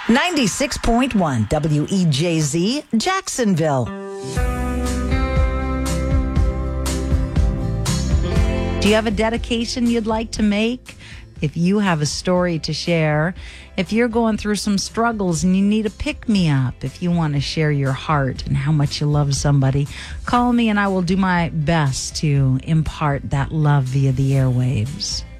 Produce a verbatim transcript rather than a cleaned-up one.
ninety-six point one W E J Z, Jacksonville. Do you have a dedication you'd like to make? If you have a story to share, if you're going through some struggles and you need a pick-me-up, if you want to share your heart and how much you love somebody, call me and I will do my best to impart that love via the airwaves.